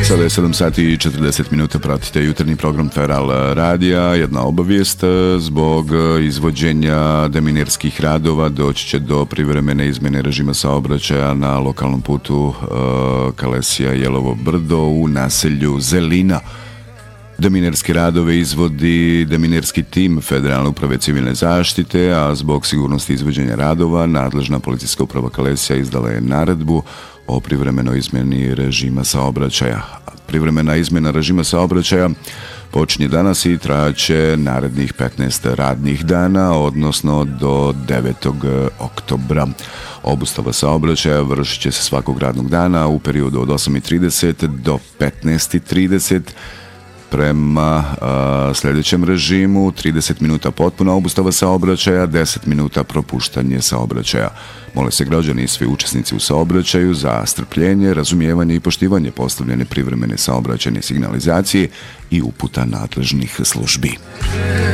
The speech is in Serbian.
Sada je 7 sati i 40 minuta, pratite jutarnji program Feral radija. Jedna obavijest, zbog izvođenja deminirskih radova doći će do privremene izmjene režima saobraćaja na lokalnom putu Kalesija-Jelovo brdo u naselju Zelina. Deminirski radove izvodi deminirski tim Federalne uprave civilne zaštite, a zbog sigurnosti izvođenja radova nadležna policijska uprava Kalesija izdala je naredbu o privremenoj izmjeni režima saobraćaja. Privremena izmjena režima saobraćaja počinje danas i trajaće narednih 15 radnih dana, odnosno do 9. oktobra. Obustava saobraćaja vršit će se svakog radnog dana u periodu od 8:30 do 15:30. Prema sljedećem režimu 30 minuta potpuna obustava saobraćaja, 10 minuta propuštanje saobraćaja. Mole se građani i svi učesnici u saobraćaju za strpljenje, razumijevanje i poštivanje postavljene privremene saobraćajne signalizacije i uputa nadležnih službi.